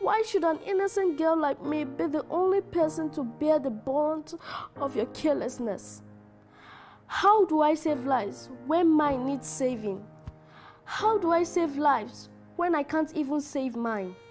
Why should an innocent girl like me be the only person to bear the brunt of your carelessness? How do I save lives when mine needs saving? How do I save lives when I can't even save mine?